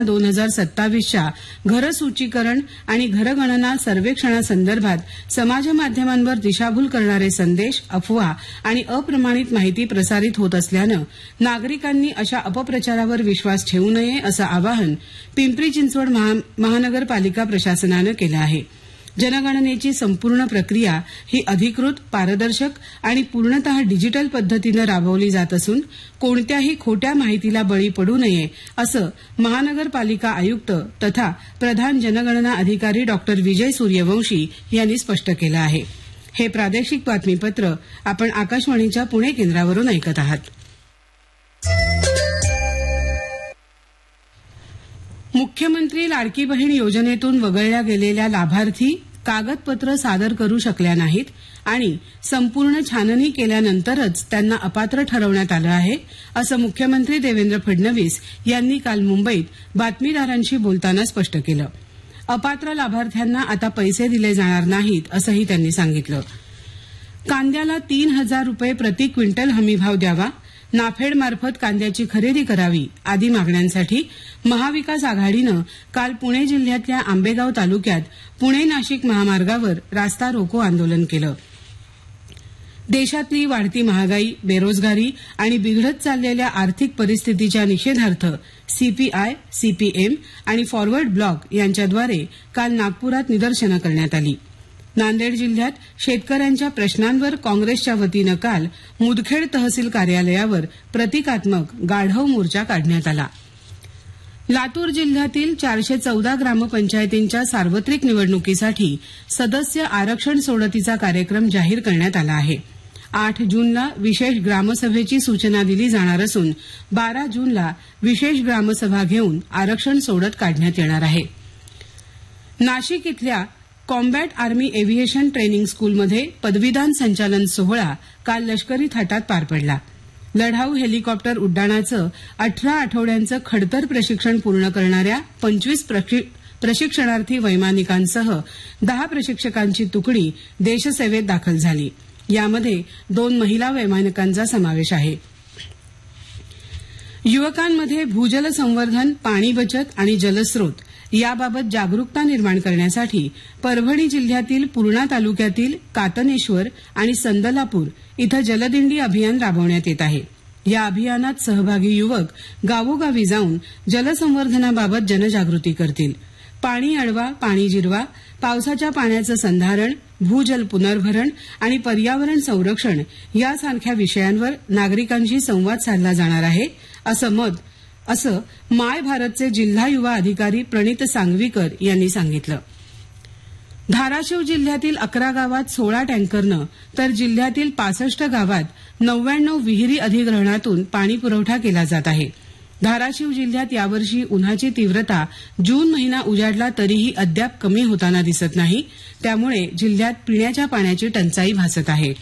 2027च्या घरसूचीकरण आणि घरगणना सर्वेक्षणासंदर्भात समाजमाध्यमांवर दिशाभूल करणारे संदेश, अफवा आणि अप्रमाणित माहिती प्रसारित होत असल्यानं नागरिकांनी अशा अपप्रचारावर विश्वास ठेवू नये असं आवाहन पिंपरी चिंचवड महानगरपालिका प्रशासनानं केलं आहे. जनगणनेची संपूर्ण प्रक्रिया ही अधिकृत, पारदर्शक आणि पूर्णतः डिजिटल पद्धतीनं राबवली जात असून कोणत्याही खोट्या माहितीला बळी पडू नये असं महानगरपालिका आयुक्त तथा प्रधान जनगणना अधिकारी डॉ. विजय सूर्यवंशी यांनी स्पष्ट केलं आहे. हे प्रादेशिक बातमीपत्र आपण आकाशवाणीच्या पुणे केंद्रावरून ऐकत आहात. मुख्यमंत्री लाडकी बहीण योजनेतून वगळल्या गेलेल्या लाभार्थी कागदपत्र सादर करू शकल्या नाहीत आणि संपूर्ण छाननी केल्यानंतरच त्यांना अपात्र ठरवण्यात आलं आहे असं मुख्यमंत्री देवेंद्र फडणवीस यांनी काल मुंबईत बातमीदारांशी बोलताना स्पष्ट केलं. अपात्र लाभार्थ्यांना आता पैसे दिले जाणार नाहीत असंही त्यांनी सांगितलं. कांद्याला 3,000 रुपये प्रति क्विंटल हमीभाव द्यावा, नाफेडमार्फत कांद्याची खरेदी करावी आदी मागण्यांसाठी महाविकास आघाडीनं काल पुणे जिल्ह्यातल्या आंबेगाव तालुक्यात पुणे नाशिक महामार्गावर रास्ता रोको आंदोलन केलं. देशातली वाढती महागाई, बेरोजगारी आणि बिघडत चाललेल्या आर्थिक परिस्थितीच्या निषेधार्थ सीपीआय, सीपीएम आणि फॉरवर्ड ब्लॉक यांच्याद्वारे काल नागपुरात निदर्शनं करण्यात आली. नांदेड जिल्ह्यात शेतकऱ्यांच्या प्रश्नांवर काँग्रेसच्या वतीनं काल मुदखेड तहसील कार्यालयावर प्रतिकात्मक गाढव मोर्चा काढण्यात आला. लातूर जिल्ह्यातील 414 ग्रामपंचायतींच्या सार्वत्रिक निवडणुकीसाठी सदस्य आरक्षण सोडतीचा कार्यक्रम जाहीर करण्यात आला आहे. 8 जूनला विशेष ग्रामसभेची सूचना दिली जाणार असून 12 जूनला विशेष ग्रामसभा घेऊन आरक्षण सोडत काढण्यात येणार आहे. नाशिक इथल्या कॉम्बॅट आर्मी एव्हिएशन ट्रेनिंग स्कूलमध्ये पदवीदान संचालन सोहळा काल लष्करी थाटात पार पडला. लढाऊ हेलिकॉप्टर उड्डाणाचं 18 आठवड्यांचं खडतर प्रशिक्षण पूर्ण करणाऱ्या 25 प्रशिक्षणार्थी वैमानिकांसह 10 प्रशिक्षकांची तुकडी देशसेवेत दाखल झाली. यामध्ये 2 महिला वैमानिकांचा समावेश आहे. युवकांमध्ये भूजल संवर्धन, पाणी बचत आणि जलस्रोत याबाबत जागरूकता निर्माण करण्यासाठी परभणी जिल्ह्यातील पूर्णा तालुक्यातील कातनेश्वर आणि संदलापूर इथं जलदिंडी अभियान राबवण्यात येत आहे. या अभियानात सहभागी युवक गावोगावी जाऊन जलसंवर्धनाबाबत जनजागृती करतील. पाणी अडवा, पाणी जिरवा, पावसाच्या पाण्याचं संधारण, भूजल पुनर्भरण आणि पर्यावरण संरक्षण यासारख्या विषयांवर नागरिकांशी संवाद साधला जाणार आहे असं माय भारतचे जिल्हा युवा अधिकारी प्रणित सांगवीकर यांनी सांगितलं. धाराशिव जिल्ह्यातील 11 गावात 16 टँकरनं तर जिल्ह्यातील 65 गावात 99 विहिरी अधिग्रहणातून पाणी पुरवठा केला जात आहे. धाराशिव जिल्ह्यात यावर्षी उन्हाची तीव्रता जून महिना उजाडला तरीही अद्याप कमी होताना दिसत नाही. त्यामुळे जिल्ह्यात पिण्याच्या पाण्याची टंचाई भासत आहे.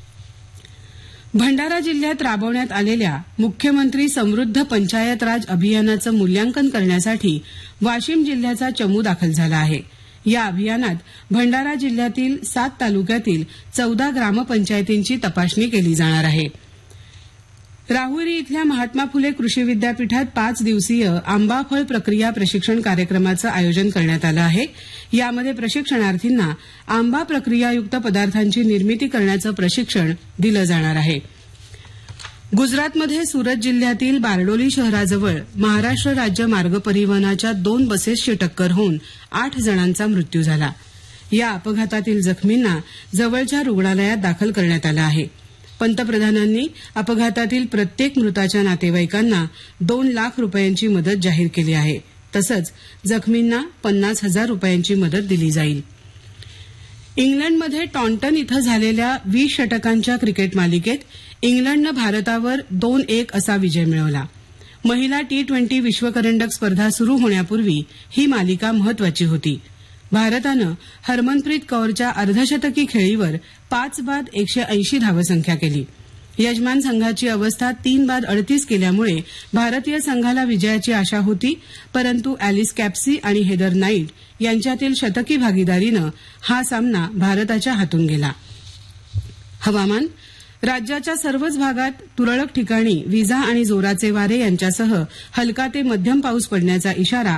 भंडारा जिल्ह्यात राबवण्यात आलेल्या मुख्यमंत्री समृद्ध पंचायत राज अभियानाचं मूल्यांकन करण्यासाठी वाशिम जिल्ह्याचा चमू दाखल झाला आहे. या अभियानात भंडारा जिल्ह्यातील 7 तालुक्यातील 14 ग्रामपंचायतींची तपासणी केली जाणार आहे. राहुरी इथल्या महात्मा फुले कृषी विद्यापीठात 5 दिवसीय आंबा फळ प्रक्रिया प्रशिक्षण कार्यक्रमाचं आयोजन करण्यात आलं आहे. यामध्ये प्रशिक्षणार्थींना आंबा प्रक्रियायुक्त पदार्थांची निर्मिती करण्याचं प्रशिक्षण दिलं जाणार आहे. गुजरातमध्ये सुरत जिल्ह्यातील बारडोली शहराजवळ महाराष्ट्र राज्य मार्ग परिवहनाच्या 2 बसेसची टक्कर होऊन 8 जणांचा मृत्यू झाला. या अपघातातील जखमींना जवळच्या रुग्णालयात दाखल करण्यात आलं आहे. पंतप्रधानांनी अपघातातील प्रत्येक मृताच्या नातेवाईकांना 2 लाख रुपयांची मदत जाहीर केली आहे. तसंच जखमींना 50,000 रुपयांची मदत दिली जाईल. इंग्लंडमध्ये टॉन्टन इथं झालेल्या 20 षटकांच्या क्रिकेट मालिकेत इंग्लंडनं भारतावर 2-1 असा विजय मिळवला. महिला T20 विश्वकरंडक स्पर्धा सुरू होण्यापूर्वी ही मालिका महत्वाची होती. भारतानं हरमनप्रीत कौरच्या अर्धशतकी खेळीवर 5 बाद 180 धावसंख्या केली. यजमान संघाची अवस्था 3 बाद 38 केल्यामुळे भारतीय संघाला विजयाची आशा होती. परंतु अॅलिस कॅप्सी आणि हेदर नाईट यांच्यातील शतकी भागीदारीनं हा सामना भारताच्या हातून गेला. हवामान. राज्याच्या सर्वच भागात तुरळक ठिकाणी विजा आणि जोराचे वारे यांच्यासह हलका ते मध्यम पाऊस पडण्याचा इशारा